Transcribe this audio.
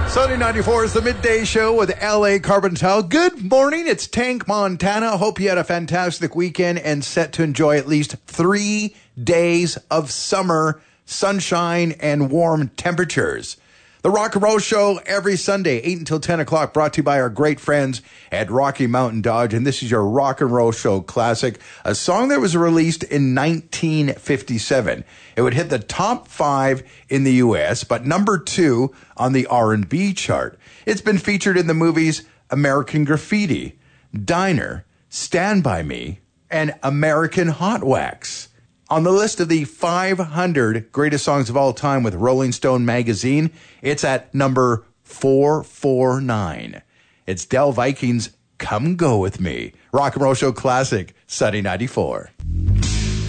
Sunday 94 is the midday show with L.A. Carbonell. Good morning. It's Tank Montana. Hope you had a fantastic weekend and set to enjoy at least 3 days of summer, sunshine, and warm temperatures. The Rock and Roll Show every Sunday, 8 until 10 o'clock, brought to you by our great friends at Rocky Mountain Dodge. And this is your Rock and Roll Show classic, a song that was released in 1957. It would hit the top 5 in the U.S., but number 2 on the R&B chart. It's been featured in the movies American Graffiti, Diner, Stand By Me, and American Hot Wax. On the list of the 500 greatest songs of all time with Rolling Stone magazine, it's at number 449. It's Del Viking's Come Go With Me. Rock and Roll Show classic, Sunday 94.